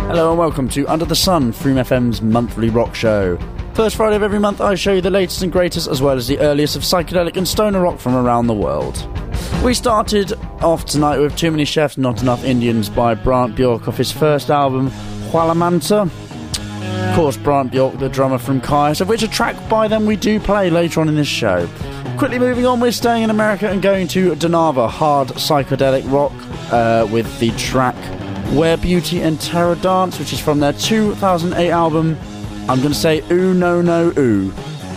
Hello and welcome to Under the Sun, Freem FM's monthly rock show. First Friday of every month I show you the latest and greatest as well as the earliest of psychedelic and stoner rock from around the world. We started off tonight with Too Many Chefs, Not Enough Indians by Brant Bjork off his first album, Hualamanta. Of course, Brant Bjork, the drummer from Kyuss, of which a track by them we do play later on in this show. Quickly moving on, we're staying in America and going to Donava, hard psychedelic rock, with the track Where Beauty and Terror Dance, which is from their 2008 album, I'm going to say Ooh No No Ooh.